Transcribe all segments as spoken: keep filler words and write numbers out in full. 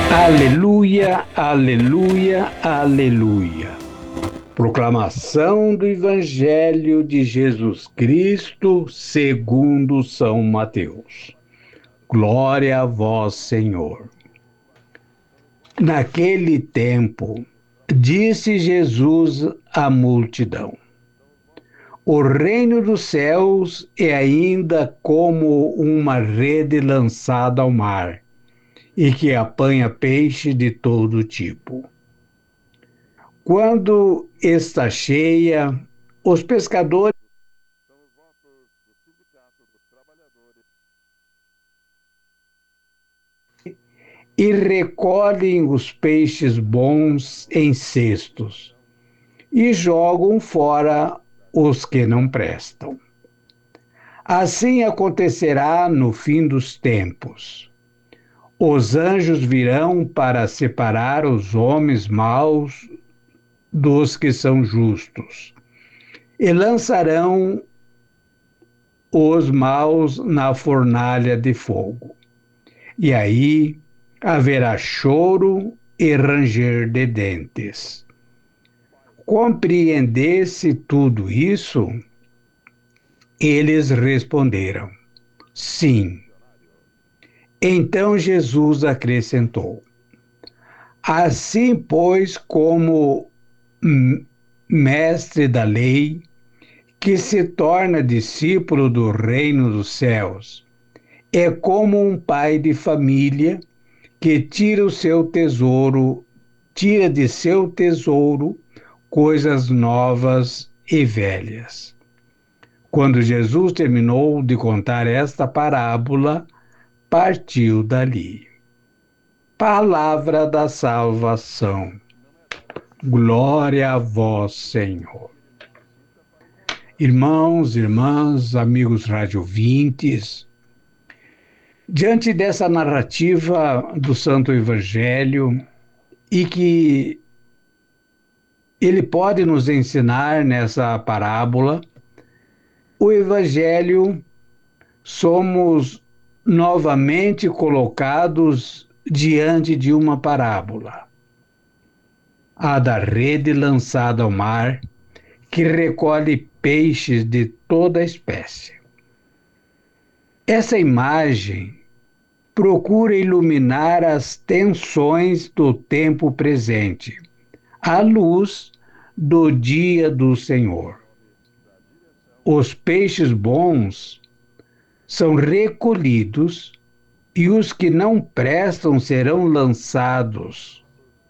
Aleluia, aleluia, aleluia. Proclamação do Evangelho de Jesus Cristo segundo São Mateus. Glória a vós, Senhor. Naquele tempo, disse Jesus à multidão: o reino dos céus é ainda como uma rede lançada ao mar, e que apanha peixe de todo tipo. Quando está cheia, os pescadores e recolhem os peixes bons em cestos e jogam fora os que não prestam. Assim acontecerá no fim dos tempos. Os anjos virão para separar os homens maus dos que são justos, e lançarão os maus na fornalha de fogo. E aí haverá choro e ranger de dentes. Compreendesse tudo isso? Eles responderam: sim. Então Jesus acrescentou: assim, pois, como mestre da lei, que se torna discípulo do reino dos céus, é como um pai de família que tira o seu tesouro, tira de seu tesouro coisas novas e velhas. Quando Jesus terminou de contar esta parábola, partiu dali. Palavra da salvação. Glória a vós, Senhor. Irmãos, irmãs, amigos radiovintes, diante dessa narrativa do Santo Evangelho, e que ele pode nos ensinar nessa parábola, o Evangelho, somos novamente colocados diante de uma parábola, a da rede lançada ao mar, que recolhe peixes de toda espécie. Essa imagem procura iluminar as tensões do tempo presente, à luz do dia do Senhor. Os peixes bons são recolhidos e os que não prestam serão lançados.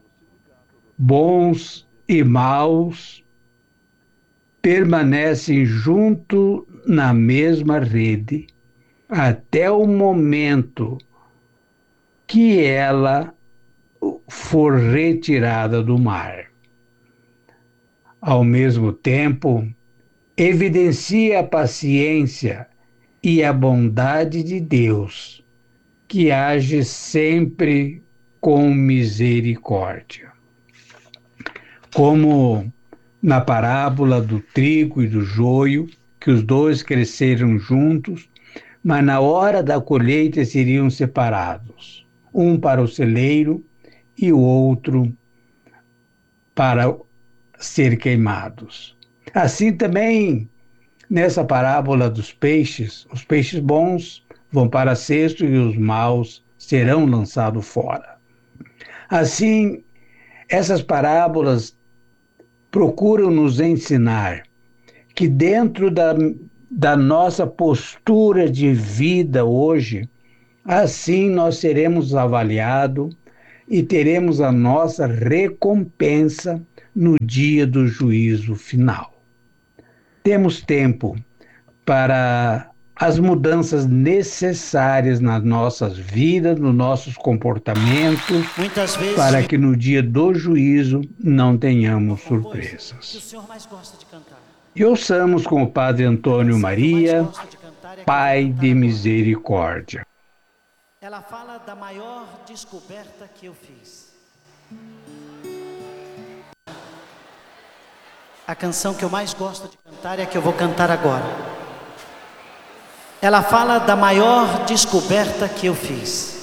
Bons e maus permanecem junto na mesma rede até o momento que ela for retirada do mar. Ao mesmo tempo, evidencia a paciência e a bondade de Deus, que age sempre com misericórdia. Como na parábola do trigo e do joio, que os dois cresceram juntos, mas na hora da colheita seriam separados, um para o celeiro e o outro para ser queimados. Assim também, nessa parábola dos peixes, os peixes bons vão para cesto e os maus serão lançados fora. Assim, essas parábolas procuram nos ensinar que dentro da, da nossa postura de vida hoje, assim nós seremos avaliados e teremos a nossa recompensa no dia do juízo final. Temos tempo para as mudanças necessárias nas nossas vidas, nos nossos comportamentos, Muitas vezes para que no dia do juízo não tenhamos que o surpresas. senhor mais gosta de cantar. E ouçamos com o Padre Antônio A canção que eu Maria, mais gosto de cantar é a que eu vou Pai cantar de agora. misericórdia. Ela fala da maior descoberta que eu fiz. A canção que eu mais gosto de cantar é a que eu vou cantar agora. Ela fala da maior descoberta que eu fiz.